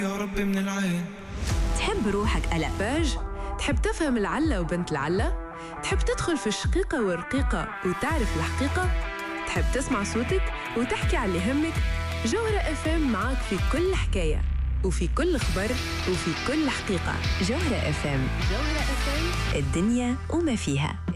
يا رب من العين. تحب روحك قلق باج؟ تحب تفهم العلة وبنت العلة؟ تحب تدخل في الشقيقة والرقيقة وتعرف الحقيقة؟ تحب تسمع صوتك وتحكي على اللي يهمك؟ جوهرة اف ام معك في كل حكاية وفي كل خبر وفي كل حقيقة. جوهرة اف ام، الدنيا وما فيها.